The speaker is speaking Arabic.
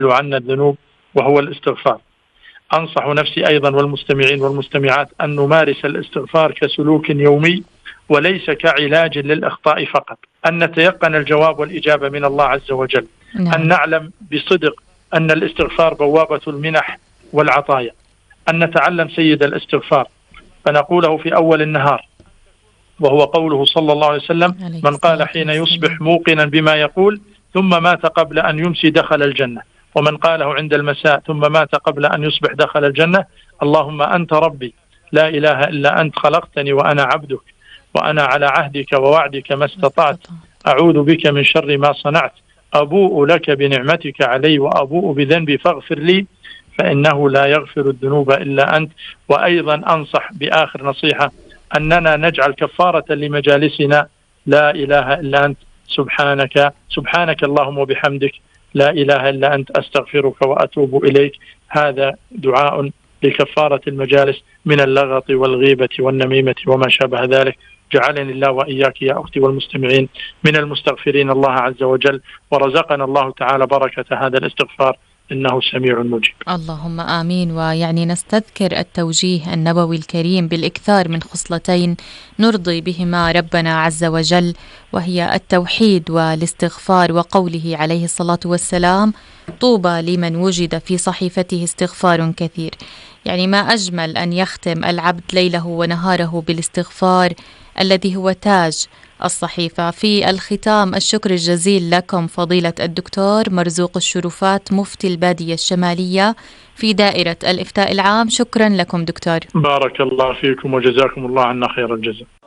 عنا الذنوب وهو الاستغفار. أنصح نفسي أيضا والمستمعين والمستمعات أن نمارس الاستغفار كسلوك يومي وليس كعلاج للأخطاء فقط، أن نتيقن الجواب والإجابة من الله عز وجل، أن نعلم بصدق أن الاستغفار بوابة المنح والعطايا، أن نتعلم سيد الاستغفار فنقوله في أول النهار، وهو قوله صلى الله عليه وسلم: من قال حين يصبح موقنا بما يقول ثم مات قبل أن يمسي دخل الجنة، ومن قاله عند المساء ثم مات قبل أن يصبح دخل الجنة: اللهم أنت ربي لا إله إلا أنت خلقتني وأنا عبدك وأنا على عهدك ووعدك ما استطعت أعوذ بك من شر ما صنعت أبوء لك بنعمتك علي وأبوء بذنبي فاغفر لي فإنه لا يغفر الذنوب إلا أنت. وأيضا أنصح بآخر نصيحة أننا نجعل كفارة لمجالسنا لا إله إلا أنت سبحانك اللهم وبحمدك لا إله إلا أنت أستغفرك وأتوب إليك. هذا دعاء لكفارة المجالس من اللغط والغيبة والنميمة وما شابه ذلك. جعلني الله وإياك يا أختي والمستمعين من المستغفرين الله عز وجل، ورزقنا الله تعالى بركة هذا الاستغفار إنه سميع مجيب. اللهم آمين. ويعني نستذكر التوجيه النبوي الكريم بالإكثار من خصلتين نرضي بهما ربنا عز وجل، وهي التوحيد والاستغفار، وقوله عليه الصلاة والسلام: طوبى لمن وجد في صحيفته استغفار كثير. يعني ما أجمل أن يختم العبد ليله ونهاره بالاستغفار الذي هو تاج الصحيفة. في الختام الشكر الجزيل لكم فضيلة الدكتور مرزوق الشرفات مفتي البادية الشمالية في دائرة الإفتاء العام. شكرا لكم دكتور. بارك الله فيكم وجزاكم الله عنا خير الجزاء.